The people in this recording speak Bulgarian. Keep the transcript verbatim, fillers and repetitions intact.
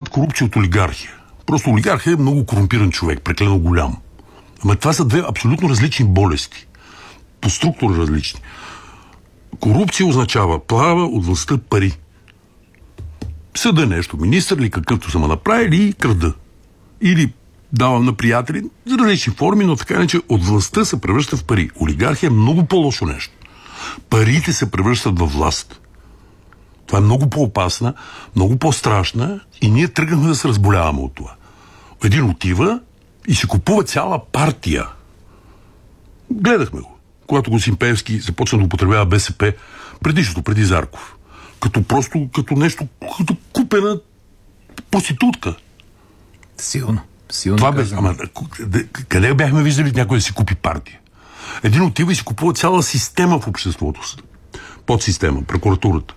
корупция от олигархия. Просто олигархия е много корумпиран човек, преклено голям. Ама това са две абсолютно различни болести. По структура различни. Корупция означава плава от властта пари. Съда нещо, министър или какъвто са ме направили и крада. Или давам на приятели за различни форми, но така иначе от властта се превръща в пари. Олигархия е много по-лошо нещо. Парите се превръщат във власт. Това е много по-опасна, много по-страшна и ние тръгнахме да се разболяваме от това. Един отива и се купува цяла партия. Гледахме го. Когато Госим Пеевски започна да употребява БСП, предишното, преди Зарков. Като просто, като нещо, като купена проститутка. Силно. Силно това бе, ама, къде бяхме виждали някой да си купи партия? Един отива и си купува цяла система в обществото. Подсистема, прокуратурата.